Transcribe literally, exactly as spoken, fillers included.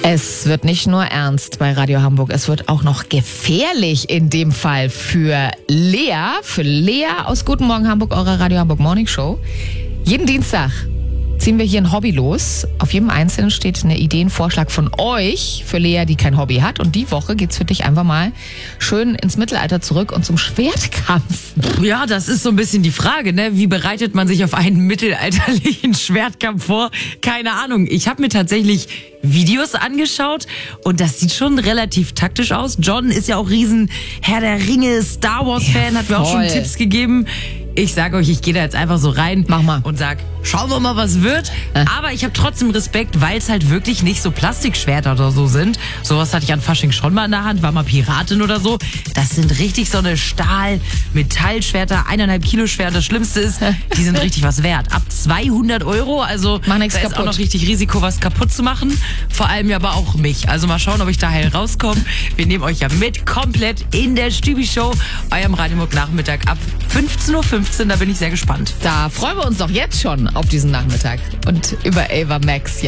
Es wird nicht nur ernst bei Radio Hamburg, es wird auch noch gefährlich in dem Fall für Lea, für Lea aus Guten Morgen Hamburg, eurer Radio Hamburg Morning Show. Jeden Dienstag ziehen wir hier ein Hobby los. Auf jedem Einzelnen steht eine Idee, ein Vorschlag von euch für Lea, die kein Hobby hat. Und die Woche geht's für dich einfach mal schön ins Mittelalter zurück und zum Schwertkampf. Ja, das ist so ein bisschen die Frage, ne? Wie bereitet man sich auf einen mittelalterlichen Schwertkampf vor? Keine Ahnung. Ich habe mir tatsächlich Videos angeschaut und das sieht schon relativ taktisch aus. John ist ja auch riesen Herr der Ringe, Star Wars Fan, Ja, hat mir auch schon voll. Tipps gegeben. Ich sage euch, ich gehe da jetzt einfach so rein Mach mal. und sag, schauen wir mal, was wird. Äh. Aber ich habe trotzdem Respekt, weil es halt wirklich nicht so Plastikschwerter oder so sind. Sowas hatte ich an Fasching schon mal in der Hand, war mal Piratin oder so. Das sind richtig so eine Stahl-Metallschwerter, eineinhalb Kilo Schwerter. Das Schlimmste ist, die sind richtig was wert. Ab zweihundert Euro, also Mach nix da ist kaputt. auch noch richtig Risiko, was kaputt zu machen. Vor allem ja aber auch mich. Also mal schauen, ob ich da heil rauskomme. Wir nehmen euch ja mit, komplett in der Stübi-Show, eurem Radio Hamburg Nachmittag ab fünfzehn Uhr fünfzehn. Da bin ich sehr gespannt. Da freuen wir uns doch jetzt schon auf diesen Nachmittag und über Ava Max.